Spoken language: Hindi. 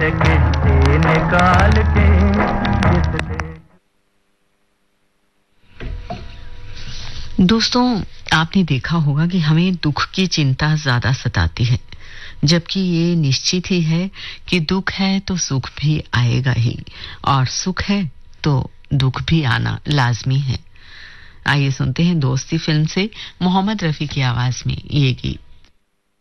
से किस्से निकाल के जिस दे। दोस्तों, आपने देखा होगा कि हमें दुख की चिंता ज्यादा सताती है, जबकि ये निश्चित ही है कि दुख है तो सुख भी आएगा ही, और सुख है तो दुख भी आना लाजमी है। आइए सुनते हैं दोस्ती फिल्म से मोहम्मद रफी की आवाज में ये गीत।